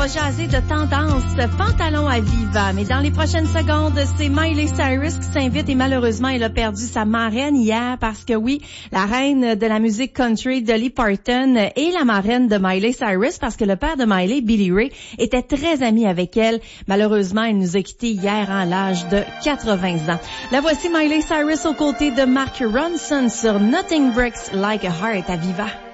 va jaser de tendance pantalon à Viva. Mais dans les prochaines secondes, c'est Miley Cyrus qui s'invite et malheureusement, elle a perdu sa marraine hier parce que oui, la reine de la musique country, Dolly Parton, est la marraine de Miley Cyrus parce que le père de Miley, Billy Ray, était très ami avec elle. Malheureusement, elle nous a quittés hier à l'âge de 80 ans. La voici Miley Cyrus aux côtés de Mark Ronson sur Nothing Breaks Like a Heart à Viva.